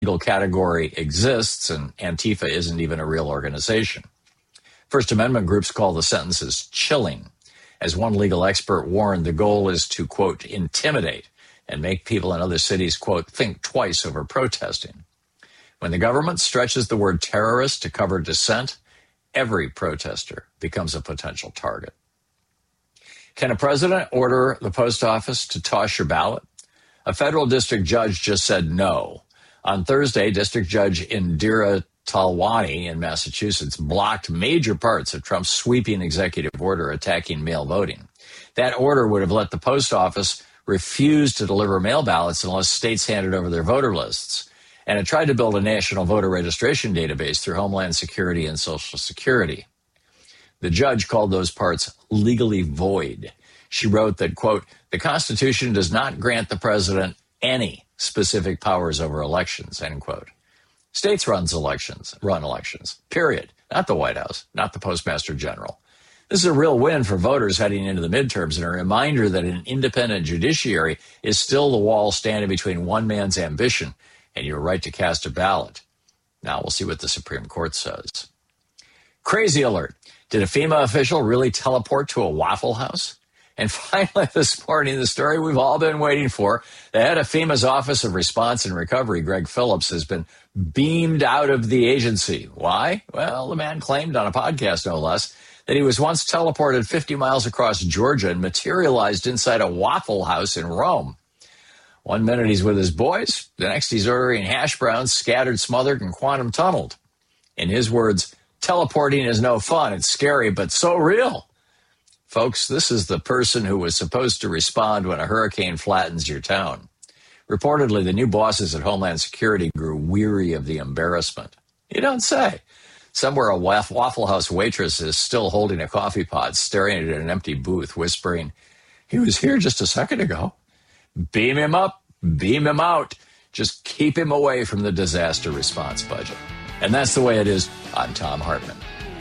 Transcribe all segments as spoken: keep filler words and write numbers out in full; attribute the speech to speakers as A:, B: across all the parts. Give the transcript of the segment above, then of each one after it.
A: legal category exists, and Antifa isn't even a real organization. First Amendment groups call the sentences chilling. As one legal expert warned, the goal is to, quote, intimidate and make people in other cities, quote, think twice over protesting. When the government stretches the word terrorist to cover dissent, every protester becomes a potential target. Can a president order the post office to toss your ballot? A federal district judge just said no. On Thursday, District Judge Indira Talwani in Massachusetts blocked major parts of Trump's sweeping executive order attacking mail voting. That order would have let the post office refuse to deliver mail ballots unless states handed over their voter lists. And it tried to build a national voter registration database through Homeland Security and Social Security. The judge called those parts legally void. She wrote that, quote, the Constitution does not grant the president any specific powers over elections, end quote. States runs elections, run elections, period. Not the White House, not the Postmaster General. This is a real win for voters heading into the midterms and a reminder that an independent judiciary is still the wall standing between one man's ambition and your right to cast a ballot. Now we'll see what the Supreme Court says. Crazy alert. Did a FEMA official really teleport to a Waffle House? And finally, this morning, the story we've all been waiting for. The head of FEMA's Office of Response and Recovery, Greg Phillips, has been beamed out of the agency. Why? Well, the man claimed on a podcast, no less, that he was once teleported fifty miles across Georgia and materialized inside a Waffle House in Rome. One minute he's with his boys, the next he's ordering hash browns scattered, smothered, and quantum tunneled. In his words, teleporting is no fun. It's scary, but so real. Folks, this is the person who was supposed to respond when a hurricane flattens your town. Reportedly, the new bosses at Homeland Security grew weary of the embarrassment. You don't say. Somewhere a Waffle House waitress is still holding a coffee pot, staring at an empty booth, whispering, he was here just a second ago. Beam him up, beam him out. Just keep him away from the disaster response budget. And that's the way it is. I'm Thom Hartmann.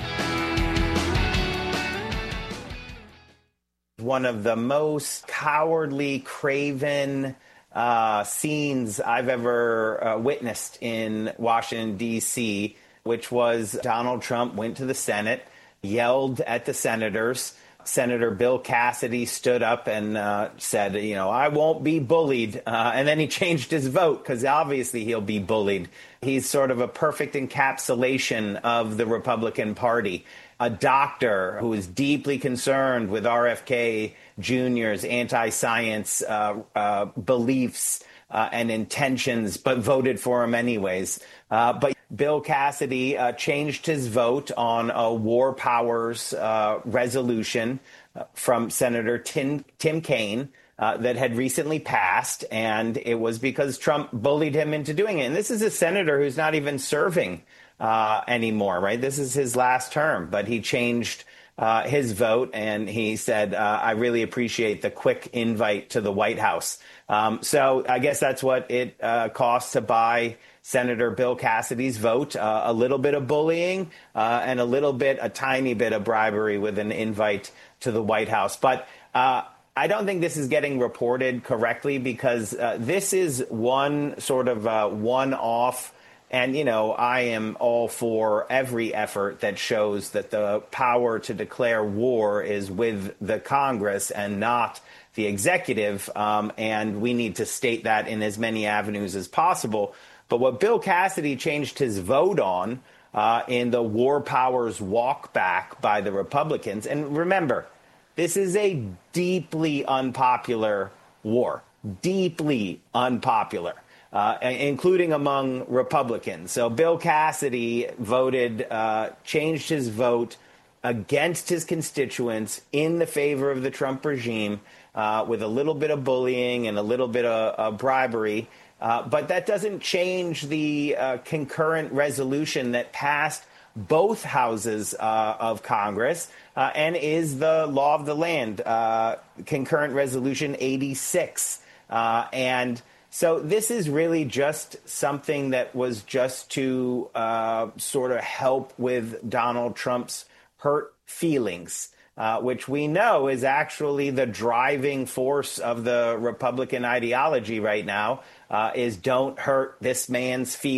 B: One of the most cowardly, craven uh, scenes I've ever uh, witnessed in Washington, D C, which was Donald Trump went to the Senate, yelled at the senators. Senator Bill Cassidy stood up and uh, said, you know, I won't be bullied. Uh, and then he changed his vote because obviously he'll be bullied. He's sort of a perfect encapsulation of the Republican Party. A doctor who is deeply concerned with R F K Junior's anti-science uh, uh, beliefs uh, and intentions, but voted for him anyways. Uh, but Bill Cassidy uh, changed his vote on a war powers uh, resolution uh, from Senator Tim, Tim Kaine uh, that had recently passed, and it was because Trump bullied him into doing it. And this is a senator who's not even serving Uh, anymore, right? This is his last term, but he changed uh, his vote and he said, uh, I really appreciate the quick invite to the White House. Um, so I guess that's what it uh, costs to buy Senator Bill Cassidy's vote, uh, a little bit of bullying uh, and a little bit, a tiny bit of bribery with an invite to the White House. But uh, I don't think this is getting reported correctly because uh, this is one sort of uh, one-off. And, you know, I am all for every effort that shows that the power to declare war is with the Congress and not the executive. Um, and we need to state that in as many avenues as possible. But what Bill Cassidy changed his vote on uh, in the war powers walk back by the Republicans. And remember, this is a deeply unpopular war, deeply unpopular. Uh, including among Republicans. So Bill Cassidy voted, uh, changed his vote against his constituents in the favor of the Trump regime uh, with a little bit of bullying and a little bit of, of bribery. Uh, but that doesn't change the uh, concurrent resolution that passed both houses uh, of Congress uh, and is the law of the land, uh, concurrent resolution eighty-six. Uh, and So this is really just something that was just to uh, sort of help with Donald Trump's hurt feelings, uh, which we know is actually the driving force of the Republican ideology right now. uh, is don't hurt this man's feelings.